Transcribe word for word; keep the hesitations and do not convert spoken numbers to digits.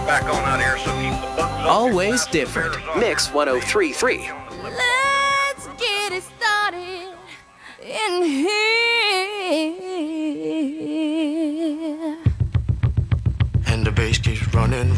back on out here, so keep the bugs off. Always different. Mix one oh three point three. Let's get it started in here. And the bass keeps running,